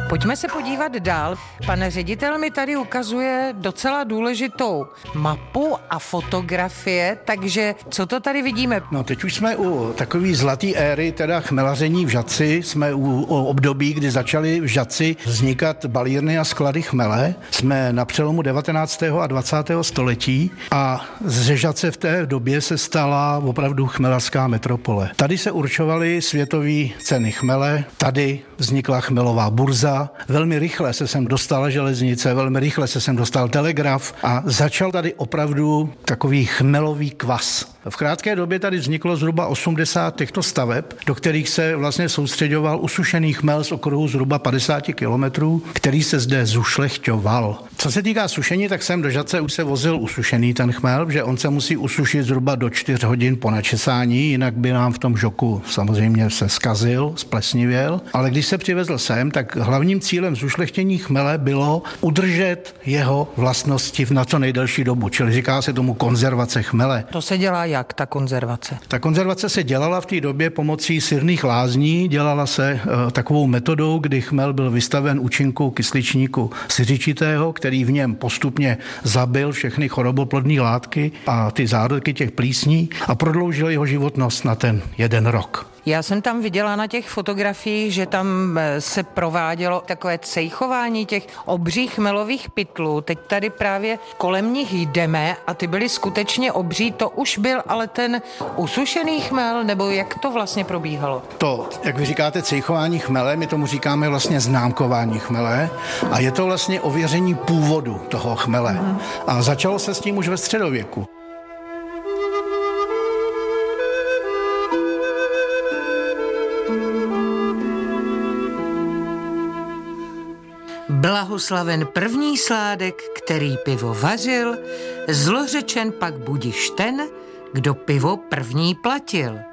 Pojďme se podívat dál. Pan ředitel mi tady ukazuje docela důležitou mapu a fotografie, takže co to tady vidíme? No teď už jsme u takové zlaté éry, teda chmelaření v Žatci, jsme u období, kdy začaly v Žatci vznikat balírny a sklady chmele. Jsme na přelomu 19. a 20. století a ze Žatce v té době se stala opravdu chmelařská metropole. Tady se určovaly světové ceny chmele, tady vznikla chmelová burza, velmi rychle se sem dostala železnice, velmi rychle se sem dostal telegraf a začal tady opravdu takový chmelový kvas. V krátké době tady vzniklo zhruba 80 těchto staveb, do kterých se vlastně soustředoval usušený chmel z okruhu zhruba 50 kilometrů, který se zde zušlechťoval. Co se týká sušení, tak sem do Žatce už se vozil usušený ten chmel, že on se musí usušit zhruba do 4 hodin po načesání, jinak by nám v tom žoku samozřejmě se zkazil, splesnivěl. Ale když se přivezl sem, tak hlavním cílem zušlechtění chmele bylo udržet jeho vlastnosti na co nejdelší dobu, čili říká se tomu konzervace chmele. To se dělá jak, ta konzervace? Ta konzervace se dělala v té době pomocí sirných lázní, dělala se takovou metodou, kdy chmel byl vystaven účinku kysličníku siřičitého, který v něm postupně zabil všechny choroboplodné látky a ty zárodky těch plísní a prodloužil jeho životnost na ten 1 rok. Já jsem tam viděla na těch fotografiích, že tam se provádělo takové cejchování těch obřích chmelových pytlů. Teď tady právě kolem nich jdeme a ty byly skutečně obří. To už byl ale ten usušený chmel, nebo jak to vlastně probíhalo? To, jak vy říkáte, cejchování chmele, my tomu říkáme vlastně známkování chmele a je to vlastně ověření původu toho chmele. A začalo se s tím už ve středověku. Blahoslaven první sládek, který pivo vařil, zlořečen pak budiš ten, kdo pivo první platil.